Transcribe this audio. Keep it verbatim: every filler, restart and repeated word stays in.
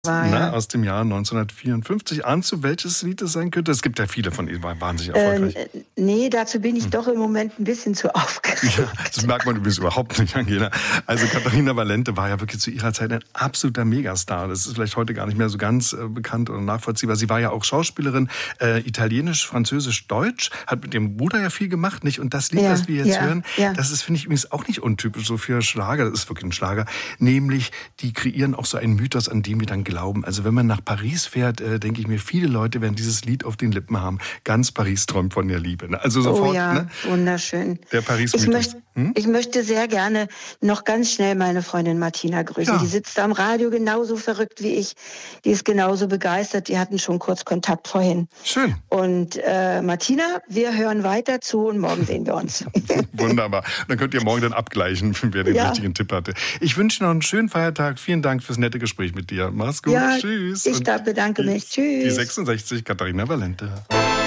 War, ne, ja. aus dem Jahr neunzehnhundertvierundfünfzig. Ahnst du, welches Lied es sein könnte? Es gibt ja viele von ihnen, war wahnsinnig erfolgreich. Ähm, nee, dazu bin ich hm. doch im Moment ein bisschen zu aufgeregt. Ja, das merkt man übrigens überhaupt nicht, Angela. Also Katharina Valente war ja wirklich zu ihrer Zeit ein absoluter Megastar. Das ist vielleicht heute gar nicht mehr so ganz äh, bekannt oder nachvollziehbar. Sie war ja auch Schauspielerin, äh, Italienisch, Französisch, Deutsch, hat mit ihrem Bruder ja viel gemacht, nicht? Und das Lied, ja, das wir jetzt ja, hören, ja. das ist, finde ich, übrigens auch nicht untypisch so für Schlager. Das ist wirklich ein Schlager. Nämlich, die kreieren auch so einen Mythos, an dem wir dann glauben. Also wenn man nach Paris fährt, äh, denke ich mir, viele Leute werden dieses Lied auf den Lippen haben. Ganz Paris träumt von der Liebe. Ne? Also sofort, oh ja, ne? Wunderschön. Der Paris-Mythos. Ich, möcht, hm? ich möchte sehr gerne noch ganz schnell meine Freundin Martina grüßen. Ja. Die sitzt am Radio genauso verrückt wie ich. Die ist genauso begeistert. Die hatten schon kurz Kontakt vorhin. Schön. Und äh, Martina, wir hören weiter zu und morgen sehen wir uns. Wunderbar. Dann könnt ihr morgen dann abgleichen, wer den ja. richtigen Tipp hatte. Ich wünsche noch einen schönen Feiertag. Vielen Dank fürs nette Gespräch mit dir. Mach's gut. Ja, Tschüss. ich bedanke mich. Tschüss. Die sechsundsechzig, Katharina Valente.